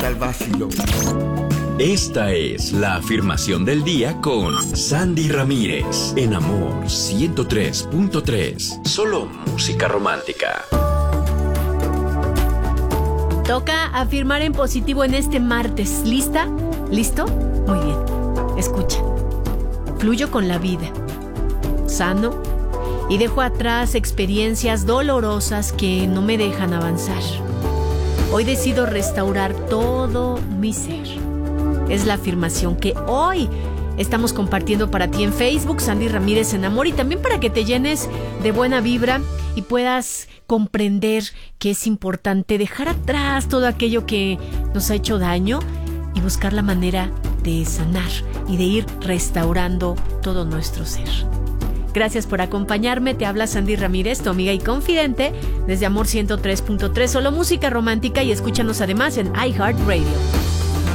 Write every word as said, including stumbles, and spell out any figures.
para el vacilo. Esta es la afirmación del día con Sandy Ramírez en Amor ciento tres punto tres. Solo música romántica. Toca afirmar en positivo en este martes. ¿Lista? ¿Listo? Muy bien. Escucha. Fluyo con la vida. Sano. Y dejo atrás experiencias dolorosas que no me dejan avanzar. Hoy decido restaurar todo mi ser. Es la afirmación que hoy estamos compartiendo para ti en Facebook, Sandy Ramírez en Amor, y también para que te llenes de buena vibra y puedas comprender que es importante dejar atrás todo aquello que nos ha hecho daño y buscar la manera de sanar y de ir restaurando todo nuestro ser. Gracias por acompañarme, te habla Sandy Ramírez, tu amiga y confidente, desde Amor ciento tres punto tres, solo música romántica, y escúchanos además en iHeartRadio.